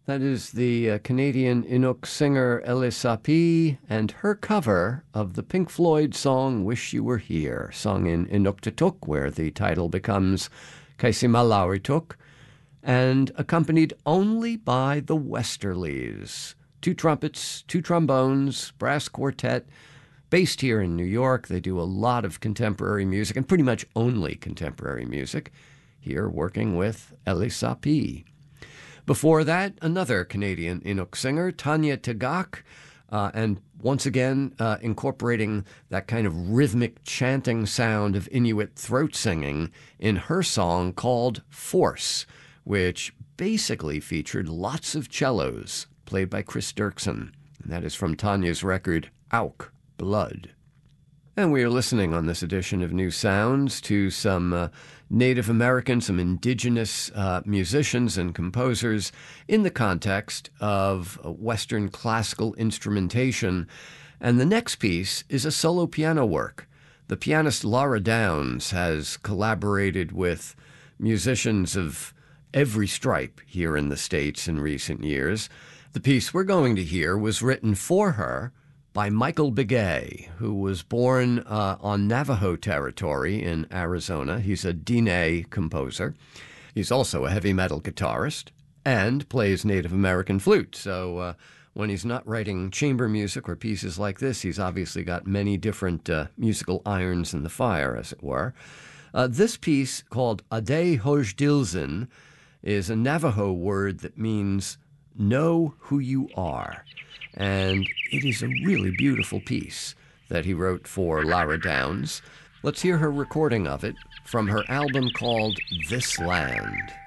That is the Canadian Inuk singer Elie Sapi and her cover of the Pink Floyd song Wish You Were Here, sung in Inuktitut, where the title becomes Kaisimalaurituk, and accompanied only by the Westerlies. Two trumpets, two trombones, brass quartet, based here in New York. They do a lot of contemporary music, and pretty much only contemporary music, here working with Elie Sapi. Before that, another Canadian Inuk singer, Tanya Tagaq, and once again incorporating that kind of rhythmic chanting sound of Inuit throat singing in her song called Force, which basically featured lots of cellos played by Chris Dirksen. And that is from Tanya's record, Auk, Blood. And we are listening on this edition of New Sounds to some Native American, some indigenous musicians and composers in the context of Western classical instrumentation. And the next piece is a solo piano work. The pianist Laura Downs has collaborated with musicians of every stripe here in the States in recent years. The piece we're going to hear was written for her by Michael Begay, who was born on Navajo territory in Arizona. He's a Diné composer. He's also a heavy metal guitarist and plays Native American flute. So when he's not writing chamber music or pieces like this, he's obviously got many different musical irons in the fire, as it were. This piece, called Ade Hojdilzin, is a Navajo word that means know who you are. And it is a really beautiful piece that he wrote for Laura Downs. Let's hear her recording of it from her album called This Land.